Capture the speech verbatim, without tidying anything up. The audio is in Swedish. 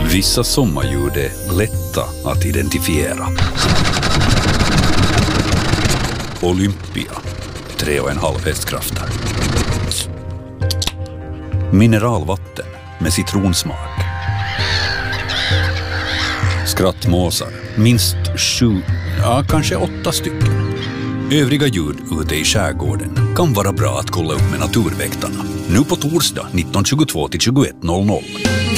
Vissa sommarljud är lätta att identifiera. Olympia, tre och en halv hästkrafter. Mineralvatten med citronsmak. Skrattmåsar, minst sju, ja kanske åtta stycken. Övriga ljud ute i skärgården kan vara bra att kolla upp med Naturväktarna. Nu på torsdag nitton tjugotvå till tjugoett noll noll.